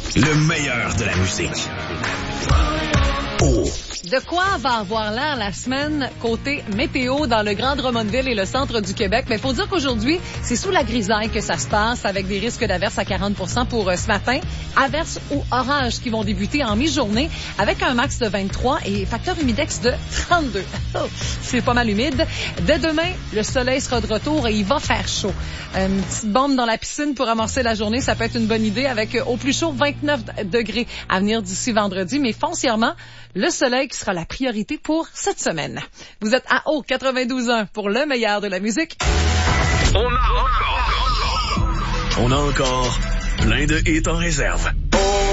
Le meilleur de la musique. De quoi va avoir l'air la semaine côté météo dans le Grand Drummondville et le centre du Québec? Mais faut dire qu'aujourd'hui, c'est sous la grisaille que ça se passe avec des risques d'averses à 40% pour ce matin. Averses ou orages qui vont débuter en mi-journée avec un max de 23 et facteur humidex de 32. C'est pas mal humide. Dès demain, le soleil sera de retour et il va faire chaud. Une petite bombe dans la piscine pour amorcer la journée, ça peut être une bonne idée avec au plus chaud 29 degrés à venir d'ici vendredi. Mais foncièrement, le soleil qui sera la priorité pour cette semaine. Vous êtes à 92.1 pour le meilleur de la musique. On a encore plein de hits en réserve.